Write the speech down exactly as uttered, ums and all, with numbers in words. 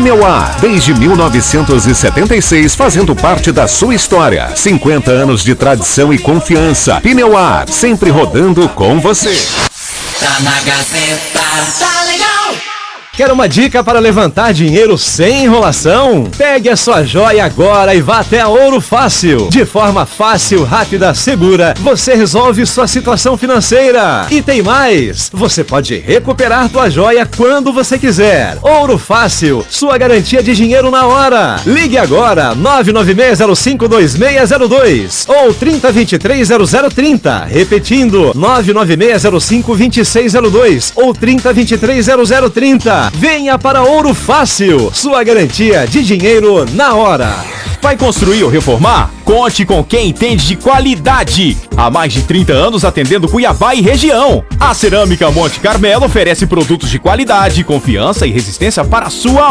Pineuar, desde mil novecentos e setenta e seis, fazendo parte da sua história. cinquenta anos de tradição e confiança. Pineuar, sempre rodando com você. Tá na Gazeta, tá legal. Quer uma dica para levantar dinheiro sem enrolação? Pegue a sua joia agora e vá até a Ouro Fácil. De forma fácil, rápida, segura, você resolve sua situação financeira. E tem mais! Você pode recuperar tua joia quando você quiser. Ouro Fácil, sua garantia de dinheiro na hora. Ligue agora, nove nove seis zero cinco dois seis zero dois ou trinta, vinte e três, zero zero trinta. Repetindo, nove nove seis zero cinco dois seis zero dois ou trinta, vinte e três, zero zero trinta. Venha para Ouro Fácil, sua garantia de dinheiro na hora. Vai construir ou reformar? Conte com quem entende de qualidade. Há mais de trinta anos atendendo Cuiabá e região. A Cerâmica Monte Carmelo oferece produtos de qualidade, confiança e resistência para a sua